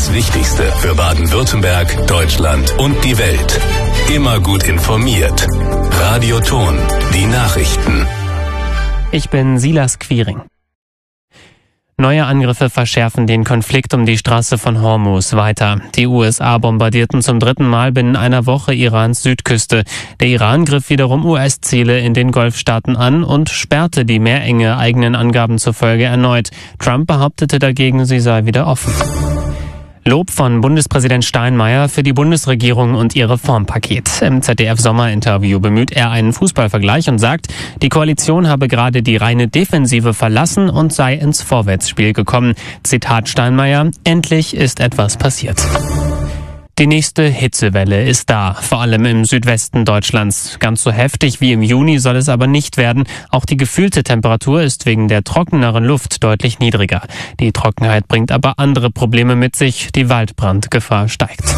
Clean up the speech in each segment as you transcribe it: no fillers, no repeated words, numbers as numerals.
Das Wichtigste für Baden-Württemberg, Deutschland und die Welt. Immer gut informiert. Radio Ton, die Nachrichten. Ich bin Silas Quiring. Neue Angriffe verschärfen den Konflikt um die Straße von Hormuz weiter. Die USA bombardierten zum 3. Mal binnen einer Woche Irans Südküste. Der Iran griff wiederum US-Ziele in den Golfstaaten an und sperrte die Meerenge eigenen Angaben zufolge erneut. Trump behauptete dagegen, sie sei wieder offen. Lob von Bundespräsident Steinmeier für die Bundesregierung und ihr Reformpaket. Im ZDF-Sommerinterview bemüht er einen Fußballvergleich und sagt, die Koalition habe gerade die reine Defensive verlassen und sei ins Vorwärtsspiel gekommen. Zitat Steinmeier: Endlich ist etwas passiert. Die nächste Hitzewelle ist da, vor allem im Südwesten Deutschlands. Ganz so heftig wie im Juni soll es aber nicht werden. Auch die gefühlte Temperatur ist wegen der trockeneren Luft deutlich niedriger. Die Trockenheit bringt aber andere Probleme mit sich. Die Waldbrandgefahr steigt.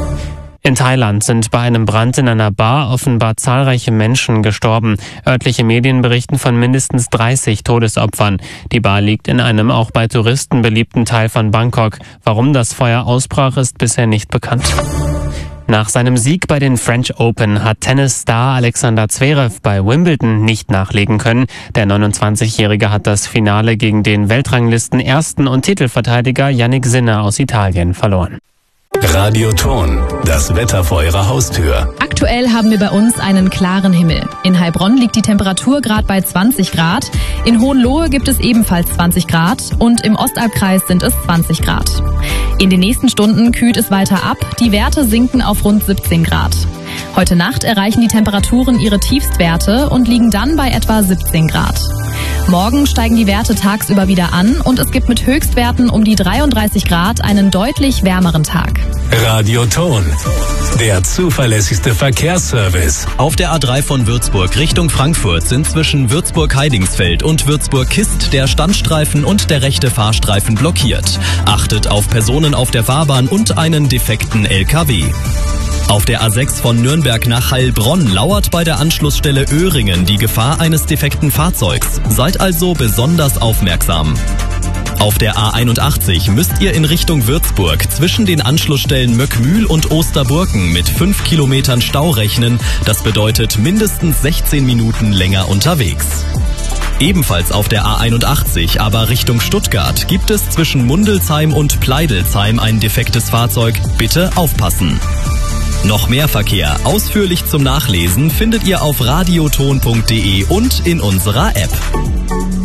In Thailand sind bei einem Brand in einer Bar offenbar zahlreiche Menschen gestorben. Örtliche Medien berichten von mindestens 30 Todesopfern. Die Bar liegt in einem auch bei Touristen beliebten Teil von Bangkok. Warum das Feuer ausbrach, ist bisher nicht bekannt. Nach seinem Sieg bei den French Open hat Tennisstar Alexander Zverev bei Wimbledon nicht nachlegen können. Der 29-Jährige hat das Finale gegen den Weltranglisten-Ersten und Titelverteidiger Jannik Sinner aus Italien verloren. Radio Ton, das Wetter vor Ihrer Haustür. Aktuell haben wir bei uns einen klaren Himmel. In Heilbronn liegt die Temperatur gerade bei 20 Grad. In Hohenlohe gibt es ebenfalls 20 Grad und im Ostalbkreis sind es 20 Grad. In den nächsten Stunden kühlt es weiter ab. Die Werte sinken auf rund 17 Grad. Heute Nacht erreichen die Temperaturen ihre Tiefstwerte und liegen dann bei etwa 17 Grad. Morgen steigen die Werte tagsüber wieder an und es gibt mit Höchstwerten um die 33 Grad einen deutlich wärmeren Tag. Radio Ton, der zuverlässigste Verkehrsservice. Auf der A3 von Würzburg Richtung Frankfurt sind zwischen Würzburg-Heidingsfeld und Würzburg-Kist der Standstreifen und der rechte Fahrstreifen blockiert. Achtet auf Personen auf der Fahrbahn und einen defekten LKW. Auf der A6 von Nürnberg nach Heilbronn lauert bei der Anschlussstelle Öhringen die Gefahr eines defekten Fahrzeugs. Seid also besonders aufmerksam. Auf der A81 müsst ihr in Richtung Würzburg zwischen den Anschlussstellen Möckmühl und Osterburken mit 5 Kilometern Stau rechnen. Das bedeutet mindestens 16 Minuten länger unterwegs. Ebenfalls auf der A81, aber Richtung Stuttgart, gibt es zwischen Mundelsheim und Pleidelsheim ein defektes Fahrzeug. Bitte aufpassen. Noch mehr Verkehr ausführlich zum Nachlesen findet ihr auf radioton.de und in unserer App.